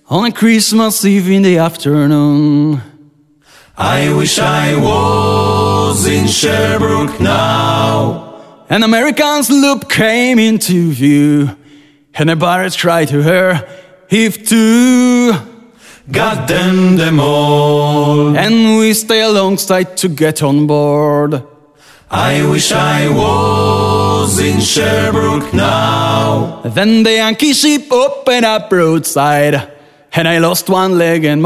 on a Christmas Eve in the afternoon. I wish I was in Sherbrooke now. An American sloop came into view, and the pirates cried to her, "Heave to!" Got them all. And we stay alongside to get on board. I wish I was in Sherbrooke now. Then the Yankee ship opened up broadside, and I lost one leg and